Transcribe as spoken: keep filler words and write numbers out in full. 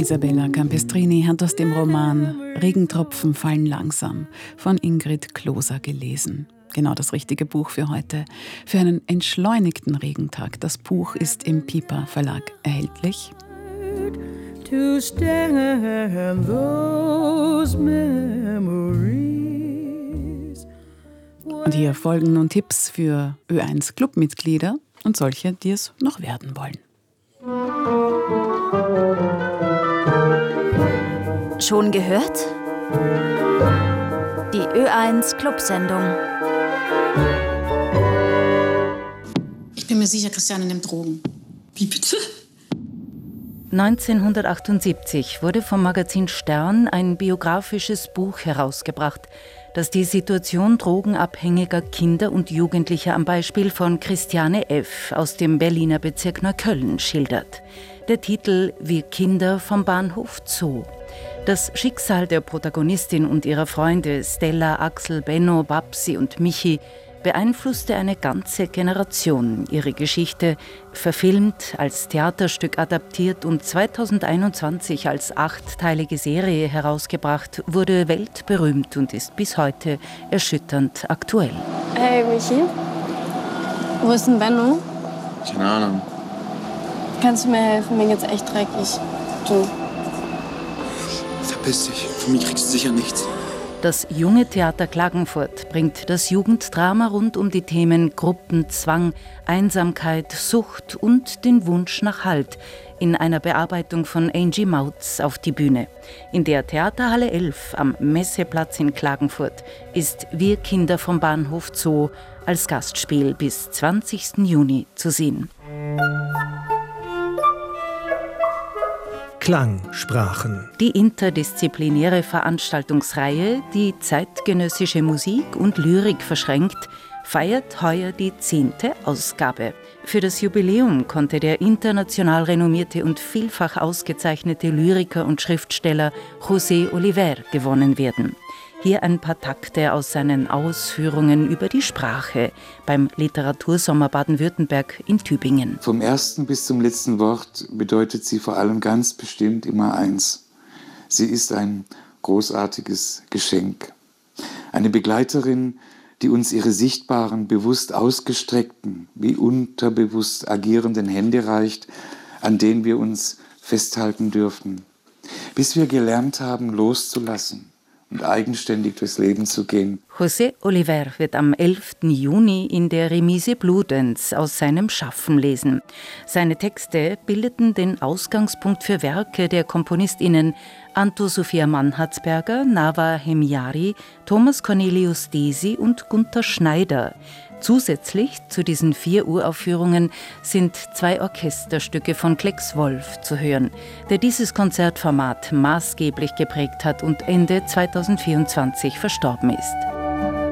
Isabella Campestrini hat aus dem Roman Regentropfen fallen langsam von Ingrid Kloser gelesen. Genau das richtige Buch für heute, für einen entschleunigten Regentag. Das Buch ist im Piper Verlag erhältlich. To stand those memories. Und hier folgen nun Tipps für Ö eins Clubmitglieder und solche, die es noch werden wollen. Schon gehört? Die Ö eins Clubsendung. Ich bin mir sicher, Christiane nimmt Drogen. Wie bitte? neunzehnhundertachtundsiebzig wurde vom Magazin Stern ein biografisches Buch herausgebracht, das die Situation drogenabhängiger Kinder und Jugendlicher am Beispiel von Christiane F. aus dem Berliner Bezirk Neukölln schildert. Der Titel Wir Kinder vom Bahnhof Zoo. Das Schicksal der Protagonistin und ihrer Freunde Stella, Axel, Benno, Babsi und Michi beeinflusste eine ganze Generation. Ihre Geschichte, verfilmt, als Theaterstück adaptiert und zweitausendeinundzwanzig als achtteilige Serie herausgebracht, wurde weltberühmt und ist bis heute erschütternd aktuell. Hey Michi, wo ist denn Benno? Keine Ahnung. Kannst du mir helfen? Mir geht's echt dreckig. Du. Verpiss dich, von mir kriegst du sicher nichts. Das Junge Theater Klagenfurt bringt das Jugenddrama rund um die Themen Gruppenzwang, Einsamkeit, Sucht und den Wunsch nach Halt in einer Bearbeitung von Angie Mautz auf die Bühne. In der Theaterhalle elf am Messeplatz in Klagenfurt ist Wir Kinder vom Bahnhof Zoo als Gastspiel bis zwanzigsten Juni zu sehen. Klangsprachen. Die interdisziplinäre Veranstaltungsreihe, die zeitgenössische Musik und Lyrik verschränkt, feiert heuer die zehnte Ausgabe. Für das Jubiläum konnte der international renommierte und vielfach ausgezeichnete Lyriker und Schriftsteller José Oliver gewonnen werden. Hier ein paar Takte aus seinen Ausführungen über die Sprache beim Literatursommer Baden-Württemberg in Tübingen. Vom ersten bis zum letzten Wort bedeutet sie vor allem ganz bestimmt immer eins. Sie ist ein großartiges Geschenk. Eine Begleiterin, die uns ihre sichtbaren, bewusst ausgestreckten, wie unterbewusst agierenden Hände reicht, an denen wir uns festhalten dürfen, bis wir gelernt haben, loszulassen und eigenständig durchs Leben zu gehen. José Oliver wird am elften Juni in der Remise Bludenz aus seinem Schaffen lesen. Seine Texte bildeten den Ausgangspunkt für Werke der KomponistInnen Anto-Sophia Mann-Hatzberger, Nava Hemiari, Thomas Cornelius Desi und Gunther Schneider. Zusätzlich zu diesen vier Uraufführungen sind zwei Orchesterstücke von Klecks Wolf zu hören, der dieses Konzertformat maßgeblich geprägt hat und Ende zweitausendvierundzwanzig verstorben ist.